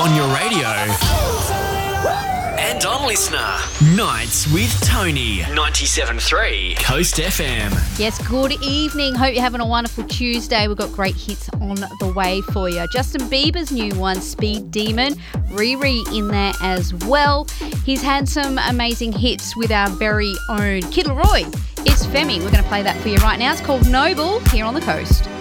on your radio and on Listener. Nights with Tony. 97.3 Coast FM. Yes, good evening. Hope you're having a wonderful Tuesday. We've got great hits on the way for you. Justin Bieber's new one, Speed Demon. Riri in there as well. He's had some amazing hits with our very own Kid Laroi. It's Femi. We're going to play that for you right now. It's called Noble here on the Coast.